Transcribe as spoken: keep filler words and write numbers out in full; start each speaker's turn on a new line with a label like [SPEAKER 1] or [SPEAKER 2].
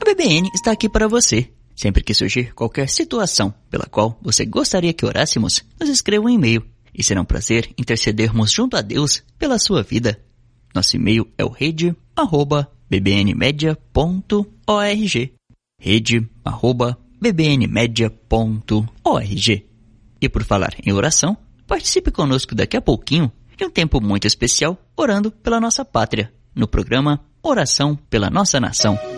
[SPEAKER 1] A B B N está aqui para você. Sempre que surgir qualquer situação pela qual você gostaria que orássemos, nos escreva um e-mail e será um prazer intercedermos junto a Deus pela sua vida. Nosso e-mail é o rede arroba b b n media ponto org. rede arroba b b n media ponto org. E por falar em oração, participe conosco daqui a pouquinho de um tempo muito especial orando pela nossa pátria, no programa Oração pela Nossa Nação.